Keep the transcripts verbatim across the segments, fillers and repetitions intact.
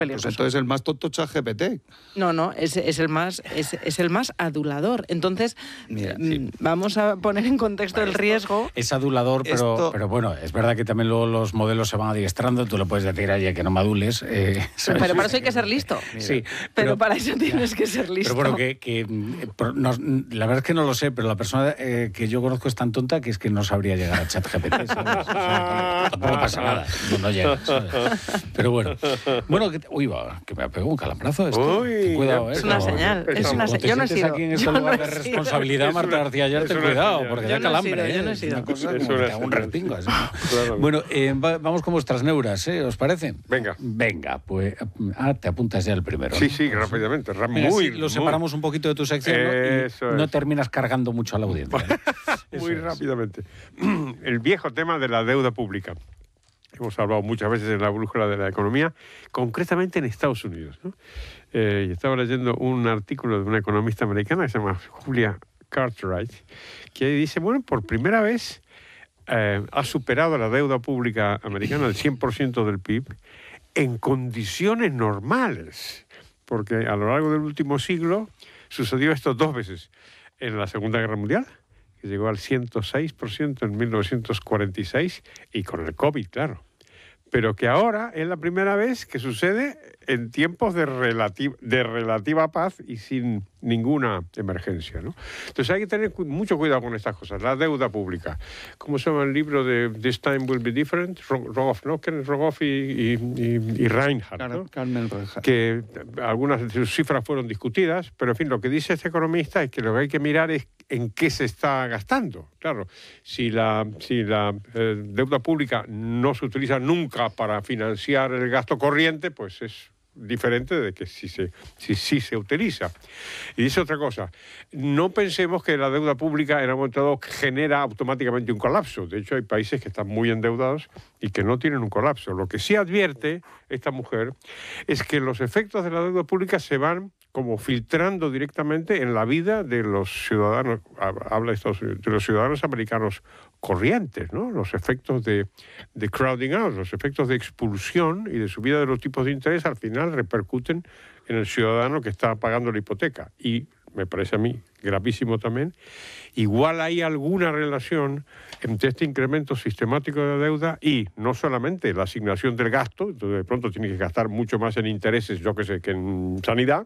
Pues entonces el más tonto ChatGPT. No, no, es, es, el más, es, es el más adulador. Entonces, Mira, sí. vamos a poner en contexto bueno, el riesgo. Es adulador, pero, esto... pero bueno, es verdad que también luego los modelos se van adiestrando. Tú le puedes decir, oye, que no me adules. Eh, pero para eso hay que ser listo. Mira, sí, pero, pero para eso tienes ya, que ser listo. Pero bueno, que, que no, la verdad es que no lo sé, pero la persona eh, que yo conozco es tan tonta que es que no sabría llegar a ChatGPT. ¿Sabes? O sea, tampoco pasa nada, no, no llega. ¿Sabes? Pero bueno, bueno, que, uy, va, que me ha pegado un calambrazo esto. Uy, cuidado, eh, es una señal, es una señal. Yo no he sido. Aquí en este lugar de responsabilidad, Marta García Ayer, ten cuidado, porque da calambre. Yo no he sido. Una cosa como que un respingo. Bueno, eh, vamos con vuestras neuras, ¿eh? ¿Os parece? Venga. Venga, pues. Ah, te apuntas ya el primero. Sí, sí, rápidamente. Venga, muy, sí, lo separamos muy... un poquito de tu sección, ¿no? Y no terminas cargando mucho a la audiencia. ¿eh? Muy rápidamente. El viejo tema de la deuda pública. Hemos hablado muchas veces en la brújula de la economía, concretamente en Estados Unidos, ¿no? Eh, y estaba leyendo un artículo de una economista americana que se llama Julia Cartwright, que dice, bueno, por primera vez eh, ha superado la deuda pública americana el cien por ciento del P I B en condiciones normales, porque a lo largo del último siglo sucedió esto dos veces. En la Segunda Guerra Mundial, que llegó al ciento seis por ciento en mil novecientos cuarenta y seis, y con el COVID, claro. Pero que ahora es la primera vez que sucede en tiempos de, relativ- de relativa paz y sin ninguna emergencia, ¿no? Entonces hay que tener cu- mucho cuidado con estas cosas. La deuda pública. ¿Cómo se llama el libro de This Time Will Be Different? Rogoff, ¿no? Kenneth Rogoff y, y, y, y Reinhardt, ¿no? Carmen Reinhardt. Que algunas de sus cifras fueron discutidas, pero en fin, lo que dice este economista es que lo que hay que mirar es en qué se está gastando. Claro, si la, si la eh, deuda pública no se utiliza nunca para financiar el gasto corriente, pues es diferente de que si se, si, si se utiliza. Y dice otra cosa, no pensemos que la deuda pública en un momento dado genera automáticamente un colapso. De hecho, hay países que están muy endeudados y que no tienen un colapso. Lo que sí advierte esta mujer es que los efectos de la deuda pública se van como filtrando directamente en la vida de los ciudadanos, habla Estados Unidos, de los ciudadanos americanos corrientes, ¿no? Los efectos de, de crowding out, los efectos de expulsión y de subida de los tipos de interés al final repercuten en el ciudadano que está pagando la hipoteca. Y me parece a mí gravísimo también, igual hay alguna relación entre este incremento sistemático de la deuda y no solamente la asignación del gasto, entonces de pronto tiene que gastar mucho más en intereses, yo que sé, que en sanidad,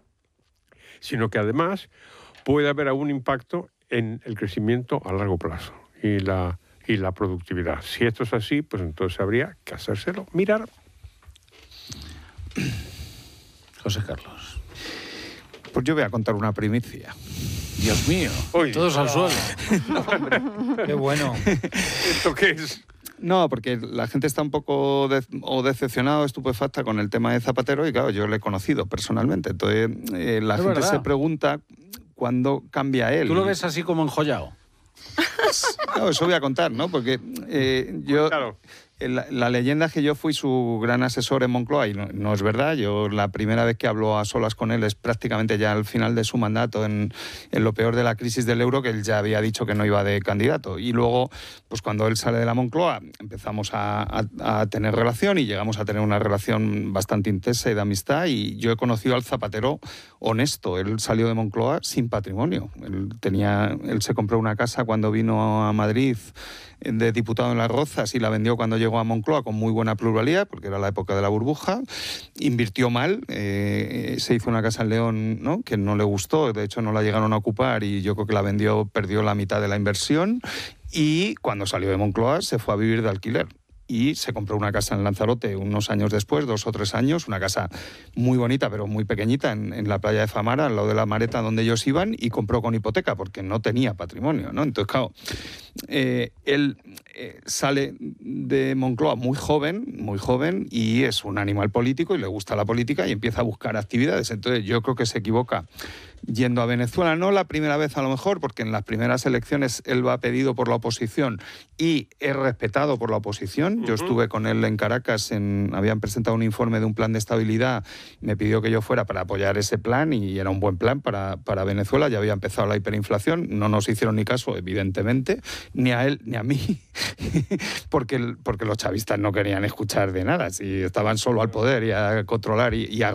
sino que además puede haber algún impacto en el crecimiento a largo plazo y la, y la productividad. Si esto es así, pues entonces habría que hacérselo mirar. José Carlos. Pues yo voy a contar una primicia. Dios mío, Uy, todos no. al suelo. No, qué bueno. ¿Esto qué es? No, porque la gente está un poco de, o decepcionada o estupefacta con el tema de Zapatero y claro, yo lo he conocido personalmente. Entonces eh, la es gente verdad. se pregunta cuándo cambia él. ¿Tú lo ves así como enjollado? Claro, eso voy a contar, ¿no? Porque eh, yo... Claro. La, la leyenda es que yo fui su gran asesor en Moncloa y no, no es verdad. Yo la primera vez que hablo a solas con él es prácticamente ya al final de su mandato, en, en lo peor de la crisis del euro, que él ya había dicho que no iba de candidato. Y luego, pues cuando él sale de la Moncloa, empezamos a, a, a tener relación y llegamos a tener una relación bastante intensa y de amistad. Y yo he conocido al Zapatero honesto. Él salió de Moncloa sin patrimonio. Él, tenía, él se compró una casa cuando vino a Madrid de diputado en Las Rozas y la vendió cuando llegó a Moncloa con muy buena pluralidad, porque era la época de la burbuja. Invirtió mal, eh, se hizo una casa en León, ¿no?, que no le gustó, de hecho no la llegaron a ocupar y yo creo que la vendió, perdió la mitad de la inversión, y cuando salió de Moncloa se fue a vivir de alquiler. Y se compró una casa en Lanzarote unos años después, dos o tres años, una casa muy bonita pero muy pequeñita en, en la playa de Famara, al lado de la Mareta donde ellos iban, y compró con hipoteca porque no tenía patrimonio, ¿no? Entonces, claro, eh, él eh, sale de Moncloa muy joven, muy joven, y es un animal político y le gusta la política y empieza a buscar actividades. Entonces yo creo que se equivoca yendo a Venezuela. No la primera vez a lo mejor, porque en las primeras elecciones él va pedido por la oposición y es respetado por la oposición. Uh-huh. Yo estuve con él en Caracas, en, habían presentado un informe de un plan de estabilidad, me pidió que yo fuera para apoyar ese plan y era un buen plan para, para Venezuela. Ya había empezado la hiperinflación, no nos hicieron ni caso, evidentemente, ni a él ni a mí, porque, porque los chavistas no querían escuchar de nada, si estaban solo al poder y a controlar y, y a